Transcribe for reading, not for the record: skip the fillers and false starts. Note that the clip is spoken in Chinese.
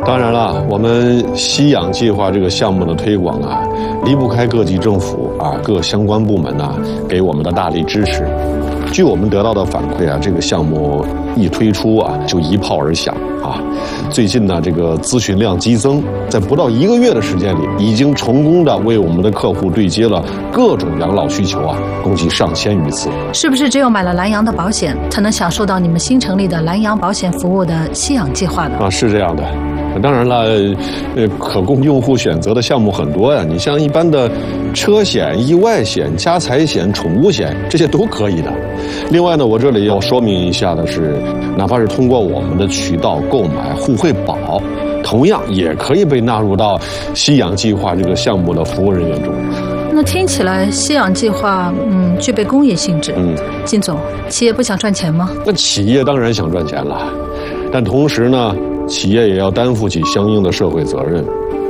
当然了，我们吸氧计划这个项目的推广啊，离不开各级政府啊、各相关部门呐给我们的大力支持。据我们得到的反馈啊，这个项目一推出啊，就一炮而响啊。最近呢，这个咨询量激增，在不到1个月的时间里，已经成功的为我们的客户对接了各种养老需求啊，共计上千余次。 是不是只有买了蓝洋的保险，才能享受到你们新成立的蓝洋保险服务的吸氧计划呢？ 啊，是这样的。当然了，可供用户选择的项目很多呀。你像一般的车险、意外险、家财险、宠物险，这些都可以的。另外呢，我这里要说明一下的是，哪怕是通过我们的渠道购买互惠保，同样也可以被纳入到吸氧计划这个项目的服务人员中。 那听起来吸氧计划具备公益性质。金总，企业不想赚钱吗？ 那企业当然想赚钱了，但同时呢，企业也要担负起相应的社会责任。